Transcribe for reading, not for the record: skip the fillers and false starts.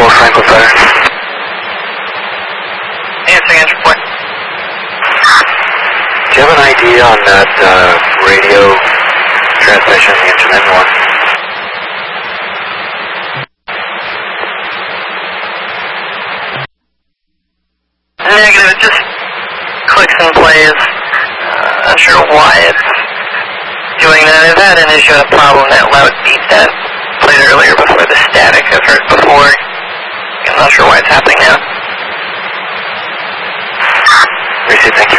Franklin Fire. Answering entry point. Do you have an idea on that radio transmission, the intermittent one? Negative, it just clicks and plays. Not sure why it's doing that. I've had an issue with a problem that loud beat that played earlier before the static I've heard before. I'm not sure why it's happening now. Receive, thank you.